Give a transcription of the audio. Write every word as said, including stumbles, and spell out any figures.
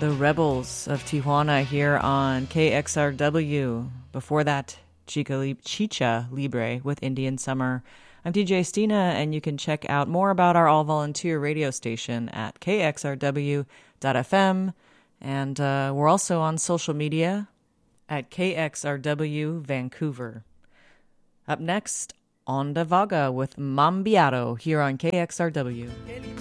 the Rebels of Tijuana here on K X R W. Before that, Chica Lib- Chicha Libre with Indian Summer. I'm D J Stina, and you can check out more about our all-volunteer radio station at k x r w dot f m. And uh, we're also on social media at K X R W Vancouver. Up next, Onda Vaga with Mambiado here on K X R W.